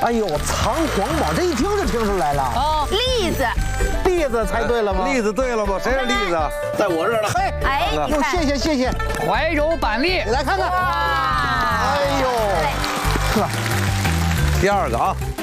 哎呦，藏黄宝，这一听就听出来了。 哦，栗子。 栗子猜对了吗？ 栗子对了吗？谁是栗子？在我这儿呢。 嘿， 哎，你看， 谢谢谢谢。 怀柔板栗， 来看看。哎呦， 第二个啊。